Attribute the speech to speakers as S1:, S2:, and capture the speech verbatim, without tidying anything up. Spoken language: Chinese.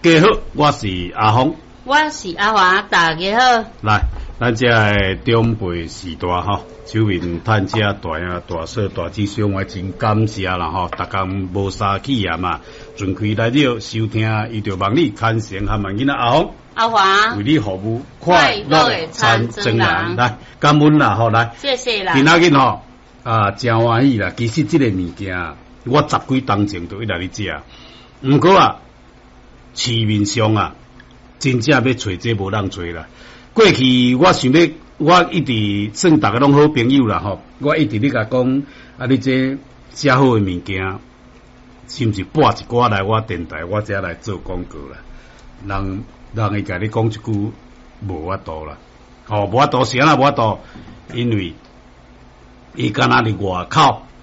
S1: 家好，我是阿峰，
S2: 我是阿华，大家好。
S1: 来，咱这个长辈时代吼，手面趁遮大啊大小大姊兄，我真感谢啦吼，逐工无杀气呀嘛，准开来了收听，伊就望你看成和万囡仔阿峰。
S2: 阿华
S1: 为你服务，快乐的参真人来，感恩啦吼来，
S2: 谢谢啦。
S1: 今仔日吼啊，真欢喜啦。其实这个物件，我十几当前都一来咧食，毋过啊，市面上啊，真正要找这无人找啦。过去我想要，我一直算大家拢好朋友啦吼，我一直咧甲讲啊，你这写好的物件，是毋是拨一寡来我电台，我才来做广告啦？人。人会甲你讲一句无法度啦，吼、哦、无法度是安那无法度，因为伊敢若伫外口